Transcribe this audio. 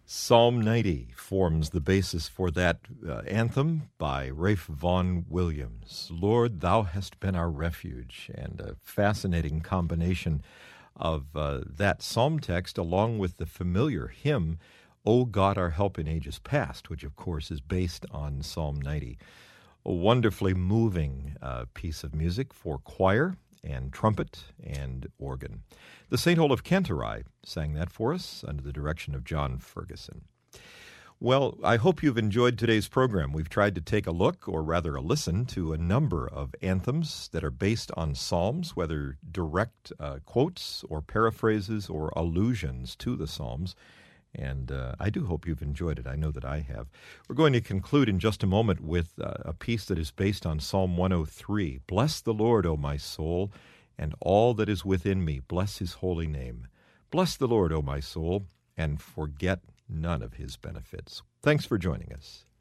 Psalm 90 forms the basis for that anthem by Ralph Vaughan Williams. Lord, thou hast been our refuge, and a fascinating combination of that psalm text along with the familiar hymn, O God, our help in ages past, which of course is based on Psalm 90. A wonderfully moving piece of music for choir and trumpet and organ. The St. Olaf Cantori sang that for us under the direction of John Ferguson. Well, I hope you've enjoyed today's program. We've tried to take a look, or rather a listen, to a number of anthems that are based on psalms, whether direct quotes or paraphrases or allusions to the psalms. And I do hope you've enjoyed it. I know that I have. We're going to conclude in just a moment with a piece that is based on Psalm 103. Bless the Lord, O my soul, and all that is within me. Bless his holy name. Bless the Lord, O my soul, and forget none of his benefits. Thanks for joining us.